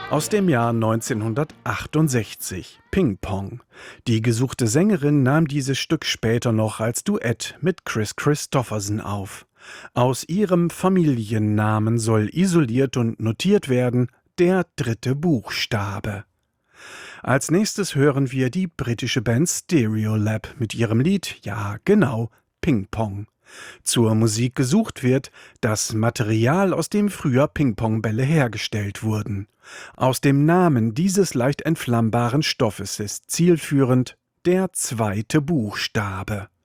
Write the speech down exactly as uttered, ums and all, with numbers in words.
Aus dem Jahr neunzehnhundertachtundsechzig. Ping Pong. Die gesuchte Sängerin nahm dieses Stück später noch als Duett mit Kris Kristofferson auf. Aus ihrem Familiennamen soll isoliert und notiert werden der dritte Buchstabe. Als nächstes hören wir die britische Band Stereolab mit ihrem Lied, ja genau, Ping Pong. Zur Musik gesucht wird das Material, aus dem früher Ping-Pong-Bälle hergestellt wurden. Aus dem Namen dieses leicht entflammbaren Stoffes ist zielführend der zweite Buchstabe.